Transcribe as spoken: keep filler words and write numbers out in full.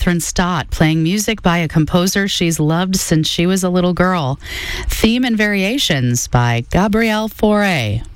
Catherine Stott, playing music by a composer she's loved since she was a little girl. Theme and Variations by Gabrielle Fauré.